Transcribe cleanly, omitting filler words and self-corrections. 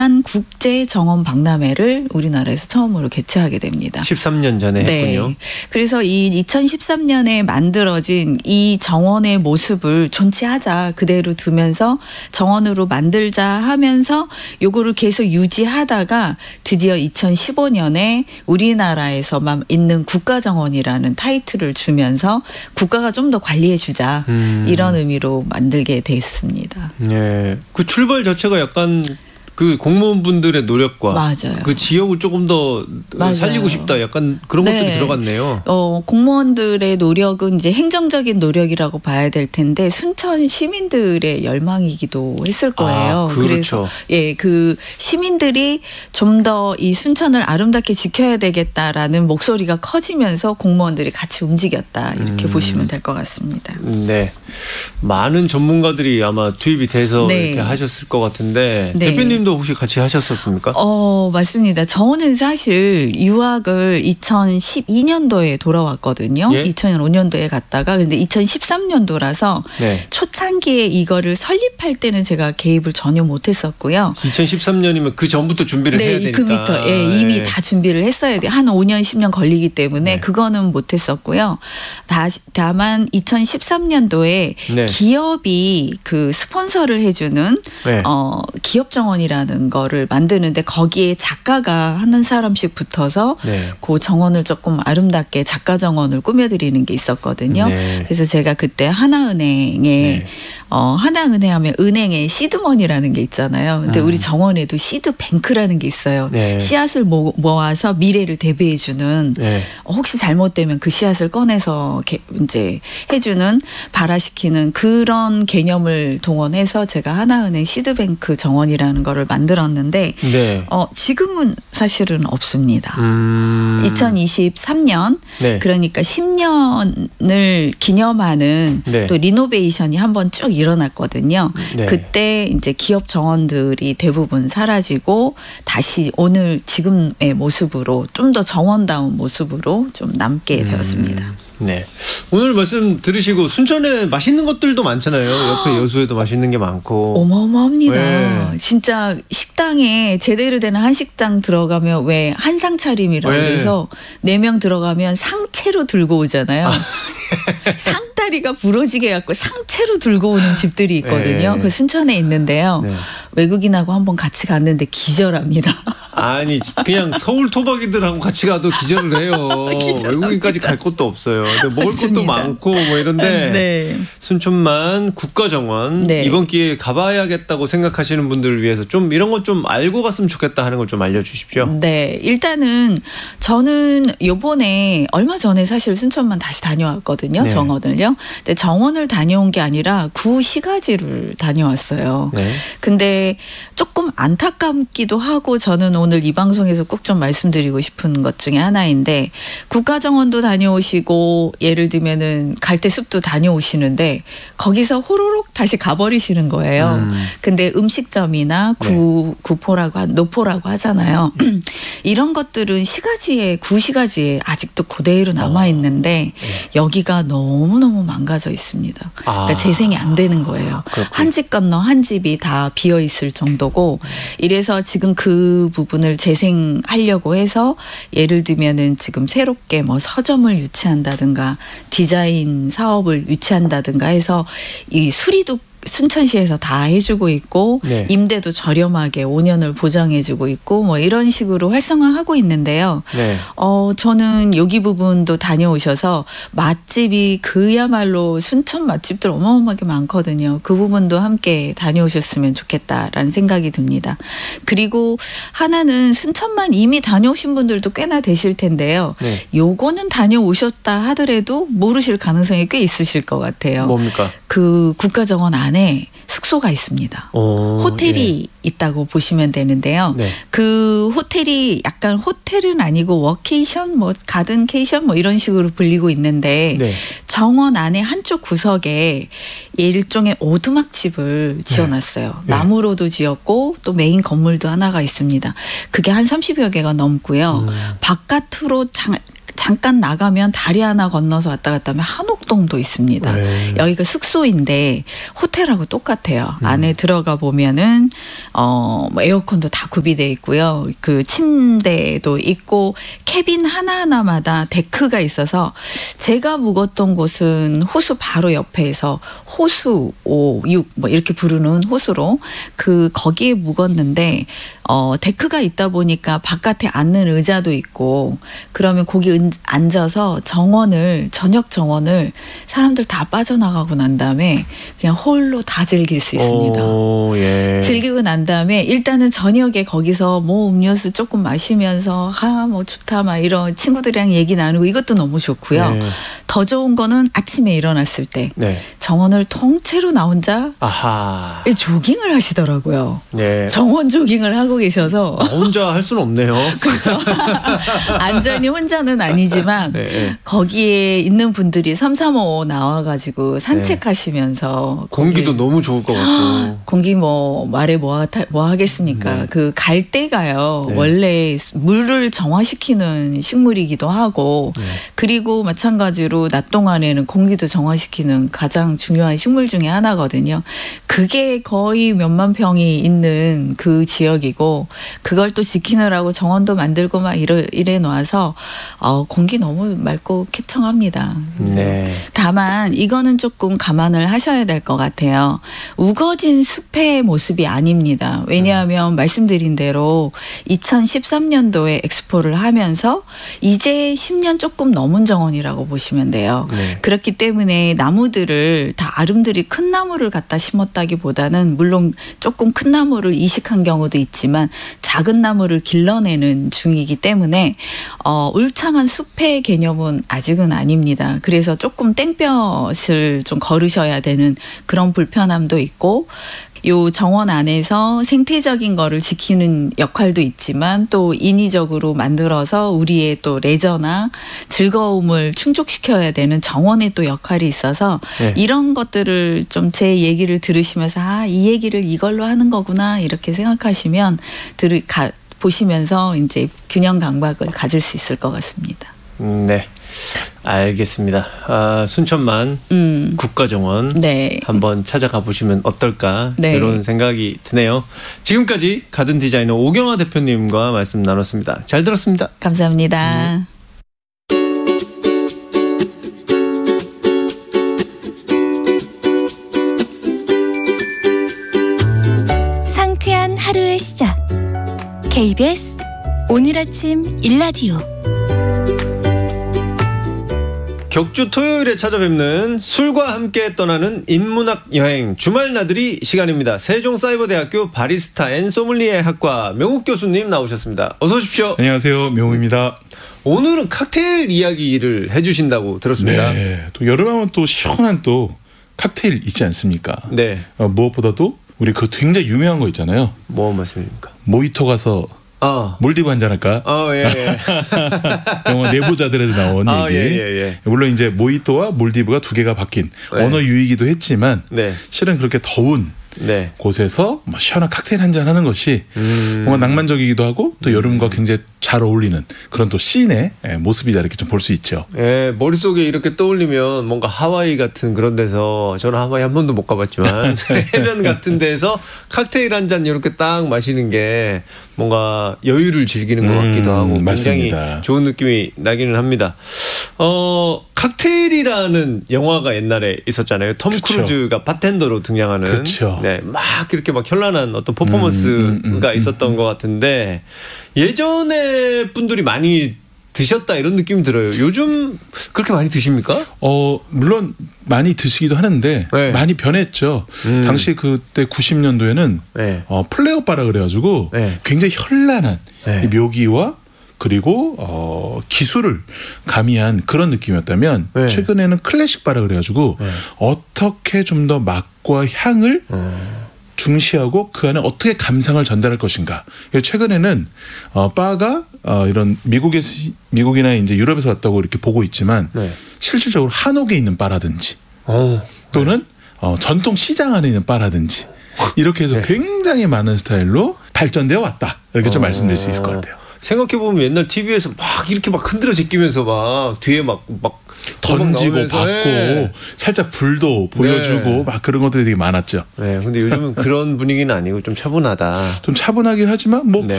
국제 정원 박람회를 우리나라에서 처음으로 개최하게 됩니다. 13년 전에 했군요. 네. 그래서 이 2013년에 만들어진 이 정원의 모습을 존치하자, 그대로 두면서 정원으로 만들자 하면서 요거를 계속 유지하다가 드디어 2015년에 우리나라에서만 있는 국가정원이라는 타이틀을 주면서 국가가 좀 더 관리해 주자, 이런 의미로 만들게 됐습니다. 네. 그 출발 자체가 약간 그 공무원분들의 노력과 맞아요. 그 지역을 조금 더 맞아요. 살리고 싶다, 약간 그런 네. 것들이 들어갔네요. 공무원들의 노력은 이제 행정적인 노력이라고 봐야 될 텐데 순천 시민들의 열망이기도 했을 거예요. 아, 그렇죠. 그래서 그 시민들이 좀 더 이 순천을 아름답게 지켜야 되겠다라는 목소리가 커지면서 공무원들이 같이 움직였다, 이렇게 보시면 될 것 같습니다. 네. 많은 전문가들이 아마 투입이 돼서 네. 이렇게 하셨을 것 같은데 네. 대표님도 혹시 같이 하셨었습니까? 맞습니다. 저는 사실 유학을 2012년도에 돌아왔거든요. 예? 2005년도에 갔다가 근데 2013년도라서 네. 초창기에 이거를 설립할 때는 제가 개입을 전혀 못했었고요. 2013년이면 그 전부터 준비를 해야 되니까. 그부터 이미 다 준비를 했어야 돼요. 한 5년 10년 걸리기 때문에 네. 그거는 못했었고요. 다만 2013년도에 네. 기업이 그 스폰서를 해주는 네. 기업 정원이라는 거를 만드는데 거기에 작가가 한 사람씩 붙어서 네. 그 정원을 조금 아름답게 작가 정원을 꾸며드리는 게 있었거든요. 네. 그래서 제가 그때 하나은행에 네. 하나은행 하면 은행에 시드머니라는 게 있잖아요. 근데 우리 정원에도 시드뱅크라는 게 있어요. 네. 씨앗을 모아서 미래를 대비해주는, 네. 혹시 잘못되면 그 씨앗을 꺼내서 이제 해주는, 발화시키는 그런 개념을 동원해서 제가 하나은행 시드뱅크 정원이라는 거를 만들었는데 네. 지금은 사실은 없습니다. 2023년 네. 그러니까 10년을 기념하는 네. 또 리노베이션이 한번 쭉 일어났거든요. 네. 그때 이제 기업 정원들이 대부분 사라지고 다시 오늘 지금의 모습으로 좀 더 정원다운 모습으로 좀 남게 되었습니다. 네. 오늘 말씀 들으시고 순천에 맛있는 것들도 많잖아요. 옆에 여수에도 맛있는 게 많고. 어마어마합니다. 네. 진짜 식당에 제대로 된 한식당 들어가면 왜 한상 차림이라고 네. 해서 4명 들어가면 상체로 들고 오잖아요. 상다리가 부러지게 갖고 상체로 들고 오는 집들이 있거든요. 네. 그 순천에 있는데요. 네. 외국인하고 한번 같이 갔는데 기절합니다. 아니 그냥 서울 토박이들하고 같이 가도 기절을 해요. 외국인까지 갈 곳도 없어요. 근데 먹을 맞습니다. 것도 많고 뭐 이런데 네. 순천만 국가정원 네. 이번 기회에 가봐야겠다고 생각하시는 분들을 위해서 좀 이런 것 좀 알고 갔으면 좋겠다 하는 걸 좀 알려주십시오. 네, 일단은 저는 요번에 얼마 전에 사실 순천만 다시 다녀왔거든요. 네. 정원을요. 근데 정원을 다녀온 게 아니라 구시가지를 다녀왔어요. 네. 근데 조금 안타깝기도 하고 저는 오늘 이 방송에서 꼭 좀 말씀드리고 싶은 것 중에 하나인데 국가정원도 다녀오시고 예를 들면은 갈대숲도 다녀오시는데 거기서 호로록 다시 가버리시는 거예요. 근데 음식점이나 구포라고 노포라고 하잖아요. 이런 것들은 구시가지에 아직도 그대로 남아 있는데 여기가 너무너무 망가져 있습니다. 그러니까 재생이 안 되는 거예요. 한 집 건너 한 집이 다 비어 있을 정도고, 이래서 지금 그 부분을 재생하려고 해서 예를 들면은 지금 새롭게 뭐 서점을 유치한다든가 디자인 사업을 유치한다든가 해서 이 수리도 순천시에서 다 해주고 있고 네. 임대도 저렴하게 5년을 보장해주고 있고 뭐 이런 식으로 활성화하고 있는데요. 네. 저는 여기 부분도 다녀오셔서 맛집이 그야말로 순천 맛집들 어마어마하게 많거든요. 그 부분도 함께 다녀오셨으면 좋겠다라는 생각이 듭니다. 그리고 하나는 순천만 이미 다녀오신 분들도 꽤나 되실 텐데요. 네. 요거는 다녀오셨다 하더라도 모르실 가능성이 꽤 있으실 것 같아요. 뭡니까? 그 국가정원 안에 숙소가 있습니다. 호텔이 있다고 보시면 되는데요. 네. 그 호텔이 약간 호텔은 아니고 워케이션, 뭐 가든케이션 뭐 이런 식으로 불리고 있는데 네. 정원 안에 한쪽 구석에 일종의 오두막집을 지어놨어요. 네. 나무로도 지었고 또 메인 건물도 하나가 있습니다. 그게 한 30여 개가 넘고요. 바깥으로 잠깐 나가면 다리 하나 건너서 왔다 갔다 하면 한옥동도 있습니다. 네. 여기가 숙소인데 호텔하고 똑같아요. 안에 들어가 보면은 뭐 에어컨도 다 구비되어 있고요. 그 침대도 있고 캐빈 하나하나마다 데크가 있어서 제가 묵었던 곳은 호수 바로 옆에서 호수 5, 6 뭐 이렇게 부르는 호수로 거기에 묵었는데 데크가 있다 보니까 바깥에 앉는 의자도 있고 그러면 거기 앉아서 저녁 정원을 사람들 다 빠져나가고 난 다음에 그냥 홀로 다 즐길 수 있습니다. 오, 예. 즐기고 난 다음에 일단은 저녁에 거기서 뭐 음료수 조금 마시면서 뭐 좋다 막 이런 친구들이랑 얘기 나누고 이것도 너무 좋고요. 네. 더 좋은 거는 아침에 일어났을 때 네. 정원을 통째로 나 혼자 아하. 조깅을 하시더라고요. 네. 정원 조깅을 하고 계셔서 나 혼자 할 수는 없네요. 그렇죠. 완전히 혼자는 아니지만 네. 거기에 있는 분들이 삼삼오오 나와가지고 산책하시면서 공기도 거기 너무 좋을 것 같고. 공기 뭐 말해 뭐 하겠습니까? 네. 그 갈대가요. 네. 원래 물을 정화시키는 식물이기도 하고 네. 그리고 마찬가지로 낮 동안에는 공기도 정화시키는 가장 중요한 식물 중에 하나거든요. 그게 거의 몇만 평이 있는 그 지역이고 그걸 또 지키느라고 정원도 만들고 막 이래 놔서 공기 너무 맑고 쾌청합니다. 네. 다만 이거는 조금 감안을 하셔야 될 것 같아요. 우거진 숲의 모습이 아닙니다. 왜냐하면 말씀드린 대로 2013년도에 엑스포를 하면서 이제 10년 조금 넘은 정원이라고 보시면 돼요. 네. 그렇기 때문에 나무들을 다 아름드리 큰 나무를 갖다 심었다기보다는 물론 조금 큰 나무를 이식한 경우도 있지만 작은 나무를 길러내는 중이기 때문에 울창한 숲의 개념은 아직은 아닙니다. 그래서 조금 땡볕을 좀 걸으셔야 되는 그런 불편함도 있고 요 정원 안에서 생태적인 거를 지키는 역할도 있지만 또 인위적으로 만들어서 우리의 또 레저나 즐거움을 충족시켜야 되는 정원의 또 역할이 있어서 네. 이런 것들을 좀 제 얘기를 들으시면서 이 얘기를 이걸로 하는 거구나 이렇게 생각하시면 보시면서 이제 균형 감각을 가질 수 있을 것 같습니다. 네. 알겠습니다. 순천만 국가정원 네. 한번 찾아가 보시면 어떨까 네. 이런 생각이 드네요. 지금까지 가든 디자이너 오경아 대표님과 말씀 나눴습니다. 잘 들었습니다. 감사합니다. 상쾌한 하루의 시작. KBS 오늘 아침 일라디오. 격주 토요일에 찾아뵙는 술과 함께 떠나는 인문학 여행 주말 나들이 시간입니다. 세종사이버대학교 바리스타 앤 소믈리에 학과 명욱 교수님 나오셨습니다. 어서 오십시오. 안녕하세요. 명욱입니다. 오늘은 칵테일 이야기를 해주신다고 들었습니다. 네. 또 여름하면 또 시원한 또 칵테일 있지 않습니까? 네. 무엇보다도 우리 그 굉장히 유명한 거 있잖아요. 뭐 말씀입니까? 모히토 가서 몰디브 한잔 할까? 예. 영화 내부자들에서 나온 얘기. 예. 물론 이제 모히토와 몰디브가 두 개가 바뀐 네. 언어 유이기도 했지만 네. 실은 그렇게 더운 네. 곳에서 시원한 칵테일 한잔 하는 것이 뭔가 낭만적이기도 하고 또 여름과 굉장히 잘 어울리는 그런 또 시인의 모습이다 이렇게 좀 볼 수 있죠. 예, 머릿속에 이렇게 떠올리면 뭔가 하와이 같은 그런 데서 저는 하와이 한 번도 못 가봤지만 해변 같은 데서 칵테일 한 잔 이렇게 딱 마시는 게 뭔가 여유를 즐기는 것 같기도 하고 굉장히 맞습니다. 좋은 느낌이 나기는 합니다. 칵테일이라는 영화가 옛날에 있었잖아요. 톰 그쵸. 크루즈가 바텐더로 등장하는 그쵸. 네, 막 이렇게 막 현란한 어떤 퍼포먼스가 있었던 것 같은데 예전에 분들이 많이 드셨다 이런 느낌이 들어요. 요즘 그렇게 많이 드십니까? 물론 많이 드시기도 하는데 네. 많이 변했죠. 당시 그때 90년도에는 네. 플레어 바라 그래가지고 네. 굉장히 현란한 네. 이 묘기와 그리고 기술을 가미한 그런 느낌이었다면 네. 최근에는 클래식 바라 그래가지고 어떻게 좀 더 맛과 향을 중시하고 그 안에 어떻게 감상을 전달할 것인가. 최근에는 바가 이런 미국이나 이제 유럽에서 왔다고 이렇게 보고 있지만 네. 실질적으로 한옥에 있는 바라든지 또는 전통 시장 안에 있는 바라든지 이렇게 해서 네. 굉장히 많은 스타일로 발전되어 왔다. 이렇게 좀 말씀드릴 수 있을 것 같아요. 생각해보면 옛날 TV에서 막 이렇게 막 흔들어 제끼면서 막 뒤에 막 던지고 나오면서, 받고 예. 살짝 불도 보여주고 네. 막 그런 것들이 되게 많았죠. 네, 근데 요즘은 그런 분위기는 아니고 좀 차분하다. 좀 차분하긴 하지만 뭐 네.